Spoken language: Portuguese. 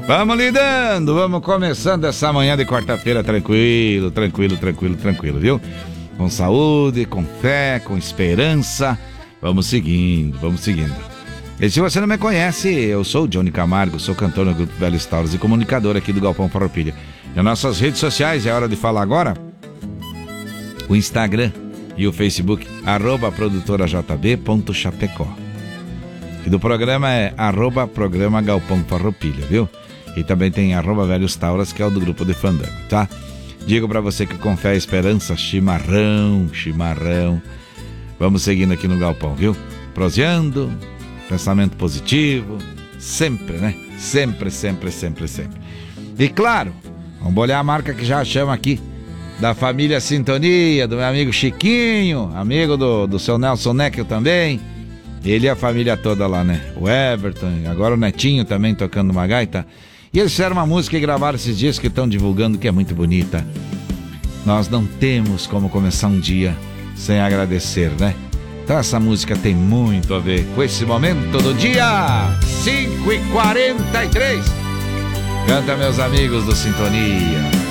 Vamos lidando, vamos começando essa manhã de quarta-feira tranquilo, viu? Com saúde, com fé, com esperança. Vamos seguindo. E se você não me conhece, eu sou o Johnny Camargo, sou cantor no Grupo Velhos Tauros e comunicador aqui do Galpão Farroupilha. Nas nossas redes sociais, é hora de falar agora, o Instagram e o Facebook, @produtorajb.chapecó. E do programa é @programa Galpão Farroupilha, viu? E também tem @Velhos Tauras, que é o do grupo de fandango, tá? Digo pra você que com fé e esperança, chimarrão. Vamos seguindo aqui no Galpão, viu? Proseando, pensamento positivo, sempre, né? Sempre. E claro, vamos olhar a marca que já achamos aqui, da família Sintonia, do meu amigo Chiquinho, amigo do seu Nelson Neckel também. Ele e a família toda lá, né? O Everton, agora o Netinho também tocando uma gaita. E eles fizeram uma música e gravaram esses dias que estão divulgando, que é muito bonita. Nós não temos como começar um dia sem agradecer, né? Então essa música tem muito a ver com esse momento do dia 5h43. Canta, meus amigos do Sintonia.